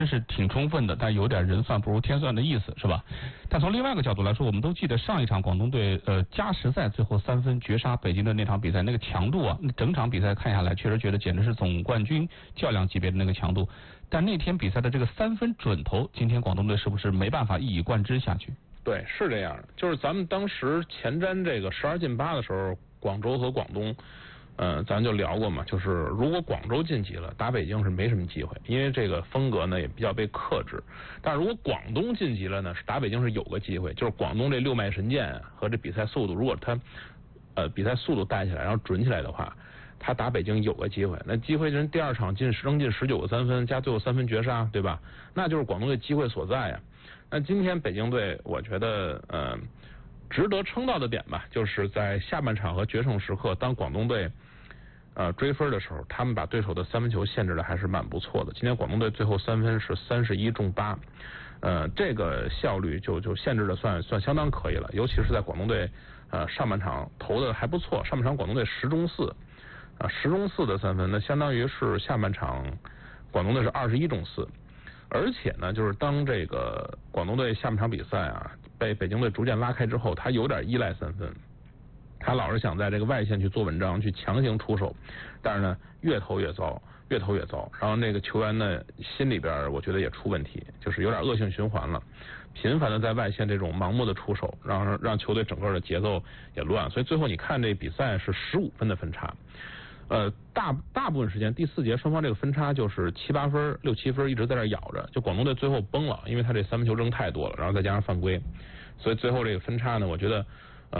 是挺充分的，但有点人算不如天算的意思，是吧？但从另外一个角度来说，我们都记得上一场广东队加时赛最后3分绝杀北京的那场比赛，那个强度啊，整场比赛看下来，确实觉得简直是总冠军较量级别的那个强度。但那天比赛的这个3分准头，今天广东队是不是没办法一以贯之下去？ 对，是这样的，就是咱们当时前瞻这个12进8的时候，广州和广东。咱就聊过嘛，就是如果广州晋级了，打北京是没什么机会，因为这个风格呢也比较被克制。但是如果广东晋级了呢，打北京是有个机会，就是广东这6脉神剑和这比赛速度，如果他比赛速度带起来，然后准起来的话，他打北京有个机会。那机会就是第2场扔进19个3分，加最后3分绝杀，对吧？那就是广东队机会所在呀。那今天北京队，我觉得值得称道的点吧，就是在下半场和决胜时刻，当广东队追分的时候，他们把对手的3分球限制的还是蛮不错的。今天广东队最后3分是31中8，这个效率就限制的算相当可以了。尤其是在广东队上半场投的还不错，上半场广东队10中4，10中4的3分，那相当于是下半场广东队是21中4。而且呢，就是当这个广东队下半场比赛啊被北京队逐渐拉开之后，他有点依赖3分。他老是想在这个外线去做文章，去强行出手，但是呢，越投越糟。然后那个球员呢，心里边我觉得也出问题，就是有点恶性循环了，频繁的在外线这种盲目的出手，让球队整个的节奏也乱。所以最后你看这比赛是15分的分差，大部分时间第4节双方这个分差就是7、8分、6、7分一直在这咬着，就广东队最后崩了，因为他这3分球扔太多了，然后再加上犯规，所以最后这个分差呢，我觉得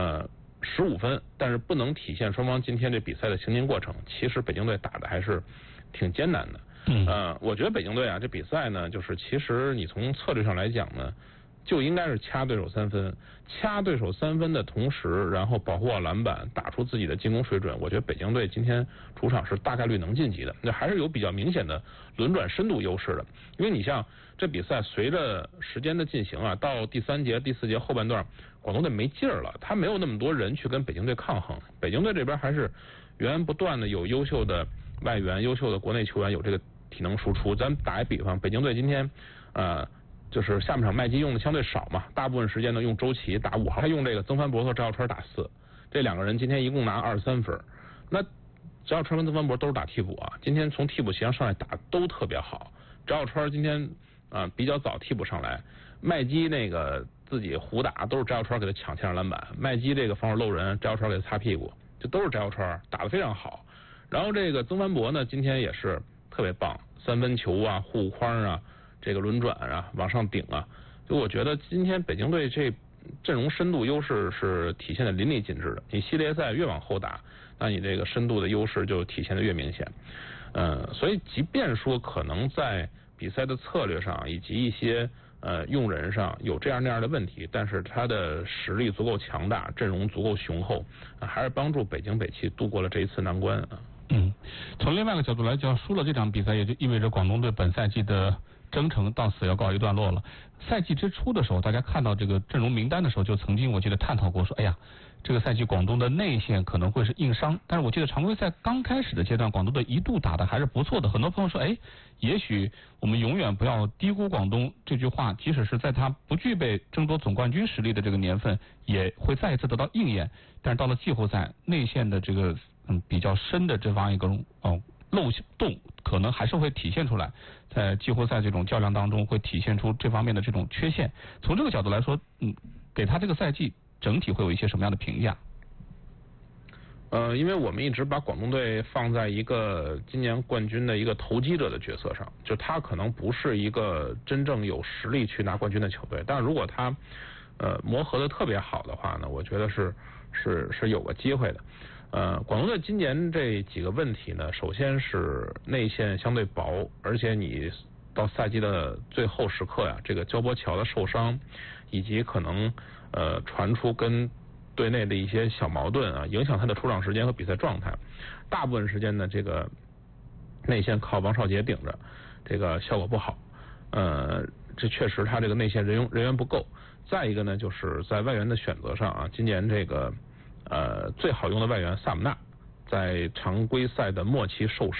15分，但是不能体现双方今天这比赛的行进过程。其实北京队打的还是挺艰难的。我觉得北京队啊，这比赛呢，就是其实你从策略上来讲呢，就应该是掐对手3分，掐对手3分的同时，然后保护好篮板，打出自己的进攻水准。我觉得北京队今天主场是大概率能晋级的，那还是有比较明显的轮转深度优势的。因为你像这比赛随着时间的进行啊，到第3节、第4节后半段，广东队没劲儿了，他没有那么多人去跟北京队抗衡。北京队这边还是源源不断的有优秀的外援、优秀的国内球员有这个体能输出。咱打一比方，北京队今天就是下半场麦基用的相对少嘛，大部分时间呢用周琦打5号，他用这个曾凡博和赵耀川打4，这2个人今天一共拿23分。那赵耀川跟曾凡博都是打替补啊，今天从替补席上上来打都特别好。赵耀川今天比较早替补上来，麦基那个自己胡打都是赵耀川给他抢前场篮板，麦基这个防守漏人，赵耀川给他擦屁股，这都是赵耀川打得非常好。然后这个曾凡博呢，今天也是特别棒，3分球啊、护框啊、这个轮转啊、往上顶啊，就我觉得今天北京队这阵容深度优势是体现的淋漓尽致的。你系列赛越往后打，那你这个深度的优势就体现的越明显。所以即便说可能在比赛的策略上以及一些用人上有这样那样的问题，但是他的实力足够强大，阵容足够雄厚，还是帮助北京北汽度过了这一次难关啊。 从另外一个角度来讲，输了这场比赛也就意味着广东队本赛季的征程到此要告一段落了。赛季之初的时候，大家看到这个阵容名单的时候，就曾经我记得探讨过说，哎呀，这个赛季广东的内线可能会是硬伤。但是我记得常规赛刚开始的阶段，广东队一度打的还是不错的。很多朋友说，也许我们永远不要低估广东这句话，即使是在他不具备争夺总冠军实力的这个年份，也会再一次得到应验。但是到了季后赛，内线的这个比较深的这方一个漏洞可能还是会体现出来，在季后赛这种较量当中会体现出这方面的这种缺陷。从这个角度来说，给他这个赛季整体会有一些什么样的评价？ 因为我们一直把广东队放在一个今年冠军的一个投机者的角色上，就他可能不是一个真正有实力去拿冠军的球队，但是如果他磨合的特别好的话呢，我觉得是有个机会的。广东队今年这几个问题呢，首先是内线相对薄，而且你到赛季的最后时刻呀，这个焦波乔的受伤，以及可能传出跟队内的一些小矛盾啊，影响他的出场时间和比赛状态。大部分时间呢，这个内线靠王少杰顶着，这个效果不好。这确实他这个内线人员不够。再一个呢，就是在外援的选择上啊，今年这个最好用的外援萨姆纳在常规赛的末期受伤。